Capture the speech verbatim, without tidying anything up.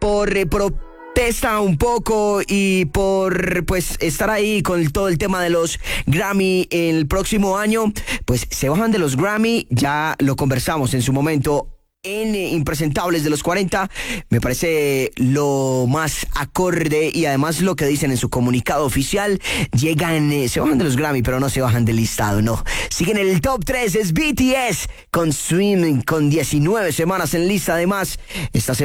por eh, protesta un poco y por pues estar ahí con todo el tema de los Grammy el próximo año, pues se bajan de los Grammy. Ya lo conversamos en su momento en Impresentables de los cuarenta. Me parece lo más acorde, y además lo que dicen en su comunicado oficial: llegan, eh, se bajan de los Grammy, pero no se bajan del listado, no. Siguen en el top tres, es B T S con Swim, con diecinueve semanas en lista. Además, esta semana